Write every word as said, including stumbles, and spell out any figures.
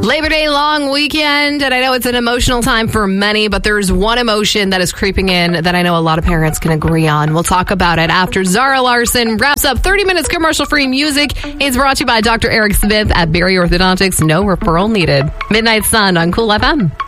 Labor Day long weekend, and I know it's an emotional time for many, but there's one emotion that is creeping in that I know a lot of parents can agree on. We'll talk about it after Zara Larson wraps up thirty minutes commercial-free music. It's brought to you by Doctor Eric Smith at Barry Orthodontics. No referral needed. Midnight Sun on Cool F M.